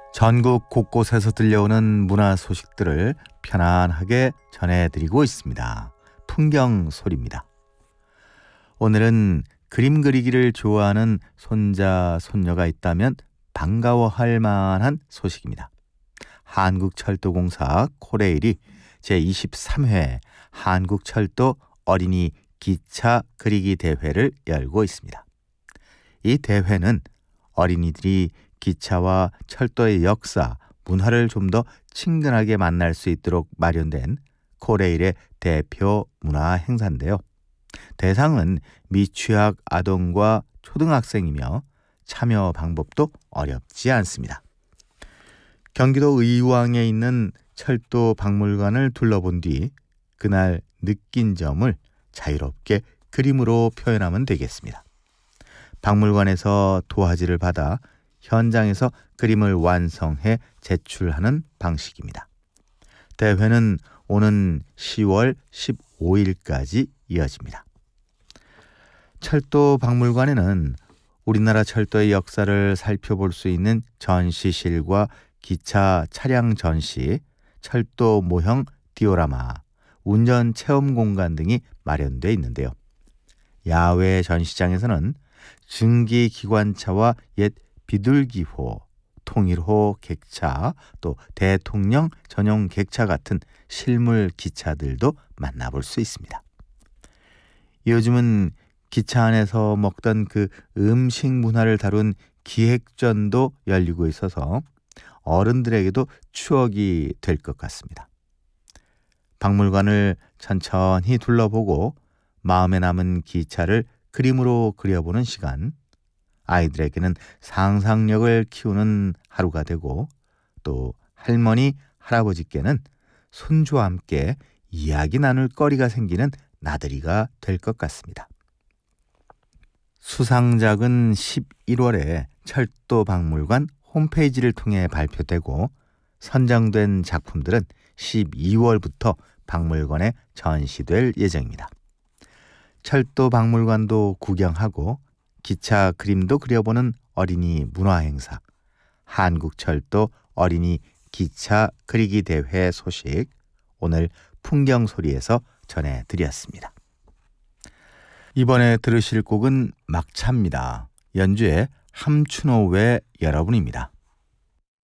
전국 곳곳에서 들려오는 문화 소식들을 편안하게 전해드리고 있습니다. 풍경 소리입니다. 오늘은 그림 그리기를 좋아하는 손자, 손녀가 있다면 반가워할 만한 소식입니다. 한국철도공사 코레일이 제23회 한국철도 어린이 기차 그리기 대회를 열고 있습니다. 이 대회는 어린이들이 기차와 철도의 역사, 문화를 좀 더 친근하게 만날 수 있도록 마련된 코레일의 대표 문화 행사인데요. 대상은 미취학 아동과 초등학생이며 참여 방법도 어렵지 않습니다. 경기도 의왕에 있는 철도 박물관을 둘러본 뒤 그날 느낀 점을 자유롭게 그림으로 표현하면 되겠습니다. 박물관에서 도화지를 받아 현장에서 그림을 완성해 제출하는 방식입니다. 대회는 오는 10월 15일까지 이어집니다. 철도 박물관에는 우리나라 철도의 역사를 살펴볼 수 있는 전시실과 기차 차량 전시, 철도 모형 디오라마, 운전 체험 공간 등이 마련되어 있는데요. 야외 전시장에서는 증기 기관차와 옛 비둘기호, 통일호 객차, 또 대통령 전용 객차 같은 실물 기차들도 만나볼 수 있습니다. 요즘은 기차 안에서 먹던 그 음식 문화를 다룬 기획전도 열리고 있어서 어른들에게도 추억이 될 것 같습니다. 박물관을 천천히 둘러보고 마음에 남은 기차를 그림으로 그려보는 시간, 아이들에게는 상상력을 키우는 하루가 되고 또 할머니, 할아버지께는 손주와 함께 이야기 나눌 거리가 생기는 나들이가 될 것 같습니다. 수상작은 11월에 철도박물관 홈페이지를 통해 발표되고 선정된 작품들은 12월부터 박물관에 전시될 예정입니다. 철도박물관도 구경하고 기차 그림도 그려보는 어린이 문화행사, 한국철도 어린이 기차 그리기 대회 소식, 오늘 풍경소리에서 전해드렸습니다. 이번에 들으실 곡은 막차입니다. 연주의 함춘호 외 여러분입니다.